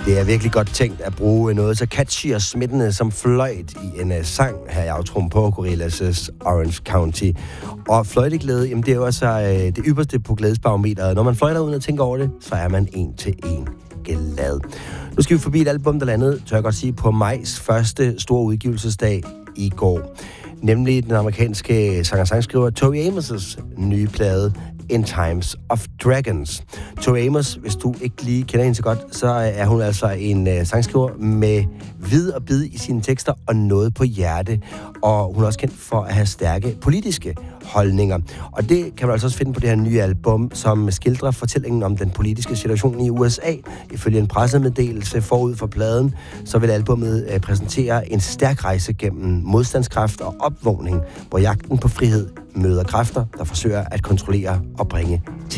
Det er virkelig godt tænkt at bruge noget så catchy og smittende som fløjt i en sang her i outroen på Gorillaz' Orange County. Og fløjteglæde, jamen det er jo altså det ypperste på glædesbarometeret. Når man fløjter uden at tænke over det, så er man en til en glad. Nu skal vi forbi et album, der landede, tør jeg godt sige, på majs første store udgivelsesdag i går. Nemlig den amerikanske sanger-sangskriver Tori Amos' nye plade In Times of Dragons. Tori Amos, hvis du ikke lige kender hende så godt, så er hun altså en sangskriver med vid og bid i sine tekster og noget på hjerte. Og hun er også kendt for at have stærke politiske holdninger. Og det kan man altså også finde på det her nye album, som skildrer fortællingen om den politiske situation i USA. Ifølge en pressemeddelelse forud for pladen, så vil albummet præsentere en stærk rejse gennem modstandskraft og opvågning, hvor jagten på frihed møder kræfter, der forsøger at kontrollere og bringe